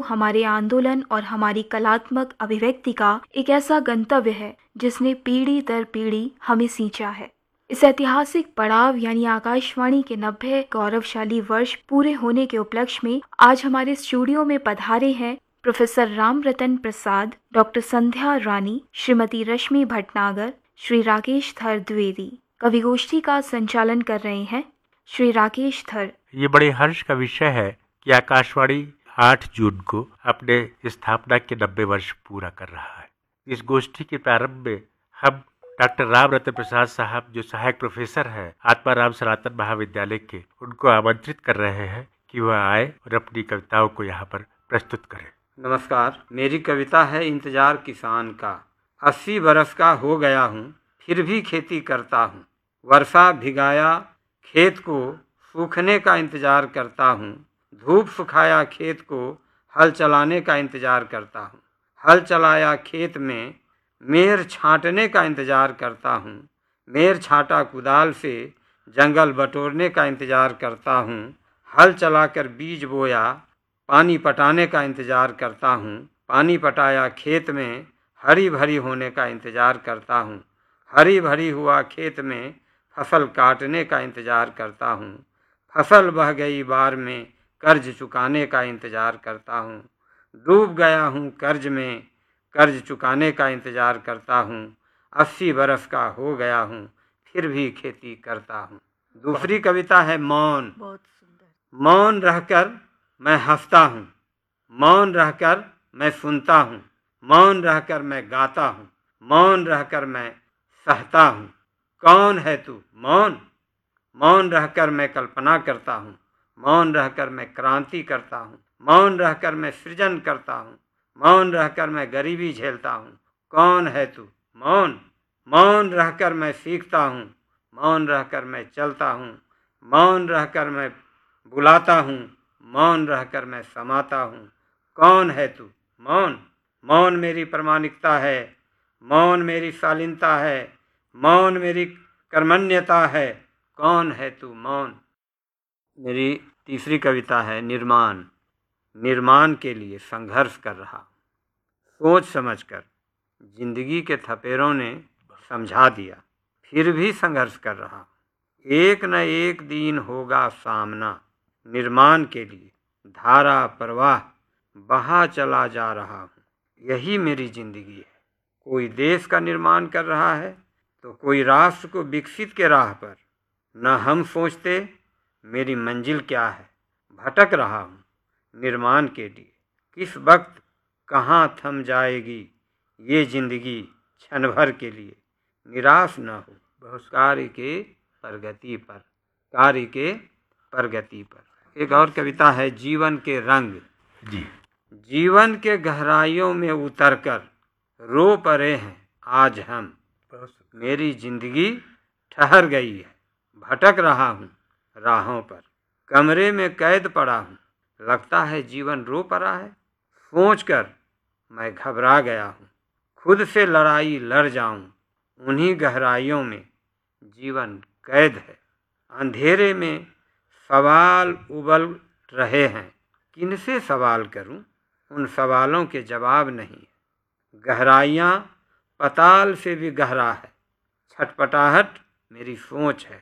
हमारे आंदोलन और हमारी कलात्मक अभिव्यक्ति का एक ऐसा गंतव्य है जिसने पीढ़ी दर पीढ़ी हमें सींचा है। इस ऐतिहासिक पड़ाव यानी आकाशवाणी के 90 गौरवशाली वर्ष पूरे होने के उपलक्ष्य में आज हमारे स्टूडियो में पधारे हैं प्रोफेसर रामरतन प्रसाद, डॉक्टर संध्या रानी, श्रीमती रश्मि भटनागर, श्री राकेश थर द्विवेदी। कविगोष्ठी का संचालन कर रहे हैं श्री राकेश थर। ये बड़े हर्ष का विषय है कि आकाशवाणी 8 जून को अपने स्थापना के 90 वर्ष पूरा कर रहा है। इस गोष्ठी के प्रारंभ में हम डॉक्टर रामरतन प्रसाद साहब, जो सहायक प्रोफेसर हैं आत्माराम सनातन महाविद्यालय के, उनको आमंत्रित कर रहे हैं कि वह आए और अपनी कविताओं को यहाँ पर प्रस्तुत करें। नमस्कार, मेरी कविता है इंतजार किसान का। 80 बरस का हो गया हूँ, फिर भी खेती करता हूँ। वर्षा भिगाया खेत को, सूखने का इंतजार करता हूँ। धूप सुखाया खेत को, हल चलाने का इंतजार करता हूँ। हल चलाया खेत में, मेर छांटने का इंतजार करता हूँ। मेर छांटा कुदाल से, जंगल बटोरने का इंतजार करता हूँ। हल चलाकर बीज बोया, पानी पटाने का इंतजार करता हूँ। पानी पटाया खेत में, हरी भरी होने का इंतजार करता हूँ। हरी भरी हुआ खेत में, फसल काटने का इंतजार करता हूँ। फसल बह गई बार में, कर्ज चुकाने का इंतजार करता हूँ। डूब गया हूँ कर्ज में, कर्ज चुकाने का इंतजार करता हूँ। 80 बरस का हो गया हूँ, फिर भी खेती करता हूँ। दूसरी कविता है मौन। बहुत सुंदर। मौन रहकर मैं हंसता हूँ, मौन रहकर मैं सुनता हूँ। मौन रहकर मैं गाता हूँ, मौन रहकर मैं सहता हूँ। कौन है तू मौन? मौन रहकर मैं कल्पना करता हूँ, मौन रहकर मैं क्रांति करता हूँ। मौन रहकर मैं सृजन करता हूँ, मौन रहकर मैं गरीबी झेलता हूँ। कौन है तू मौन? मौन रहकर मैं सीखता हूँ, मौन रहकर मैं चलता हूँ। मौन रहकर मैं बुलाता हूँ, मौन रहकर मैं समाता हूँ। कौन है तू मौन? मौन मेरी प्रामाणिकता है, मौन मेरी शालीनता है, मौन मेरी कर्मण्यता है। कौन है तू मौन? मेरी तीसरी कविता है निर्माण। निर्माण के लिए संघर्ष कर रहा, सोच समझकर जिंदगी के थपेरों ने समझा दिया, फिर भी संघर्ष कर रहा। एक न एक दिन होगा सामना, निर्माण के लिए धारा प्रवाह बहा चला जा रहा हूँ। यही मेरी जिंदगी है। कोई देश का निर्माण कर रहा है तो कोई राष्ट्र को विकसित के राह पर। न हम सोचते मेरी मंजिल क्या है, भटक रहा हूँ निर्माण के लिए। किस वक्त कहाँ थम जाएगी ये जिंदगी क्षण भर के लिए। निराश न हो बहुत कार्य के प्रगति पर, कार्य के प्रगति पर। एक और कविता है जीवन के रंग। जी। जीवन के गहराइयों में उतरकर रो पड़े हैं आज हम। मेरी जिंदगी ठहर गई है, भटक रहा हूँ राहों पर। कमरे में कैद पड़ा हूँ, लगता है जीवन रो पड़ा है। सोचकर मैं घबरा गया हूँ, खुद से लड़ाई लड़ जाऊँ। उन्हीं गहराइयों में जीवन कैद है। अंधेरे में सवाल उबल रहे हैं, किनसे सवाल करूं? उन सवालों के जवाब नहीं। गहराइयाँ पाताल से भी गहरा है, छटपटाहट मेरी सोच है।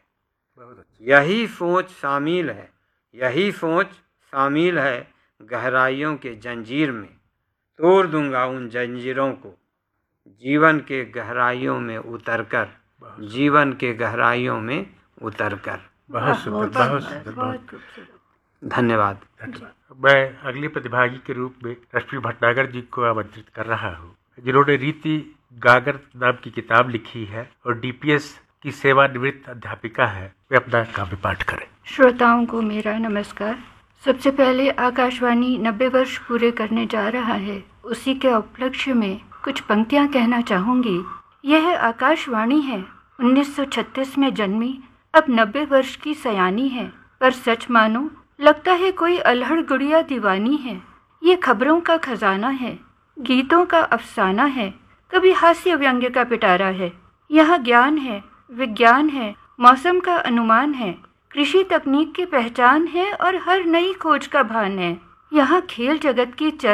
यही सोच शामिल है, यही सोच शामिल है गहराइयों के जंजीर में। तोड़ दूंगा उन जंजीरों को, जीवन के गहराइयों में उतरकर, जीवन के गहराइयों में उतरकर। बहुत सुंदर, बहुत सुंदर, बहुत धन्यवाद। मैं अगले प्रतिभागी के रूप में रश्मि भटनागर जी को आमंत्रित कर रहा हूँ, जिन्होंने रीति गागर नाम की किताब लिखी है और डीपीएस की सेवानिवृत्त अध्यापिका है। वे अपना काव्य पाठ करें। श्रोताओं को मेरा नमस्कार। सबसे पहले आकाशवाणी 90 वर्ष पूरे करने जा रहा है, उसी के उपलक्ष्य में कुछ पंक्तियां कहना चाहूँगी। यह आकाशवाणी है, 1936 में जन्मी, अब 90 वर्ष की सयानी है। पर सच मानो लगता है कोई अल्हड़ गुड़िया दीवानी है। ये खबरों का खजाना है, गीतों का अफसाना है, कभी हास्य व्यंग्य का पिटारा है। यहाँ ज्ञान है, विज्ञान है, मौसम का अनुमान है, कृषि तकनीक की पहचान है और हर नई खोज का भान है। यहाँ खेल जगत की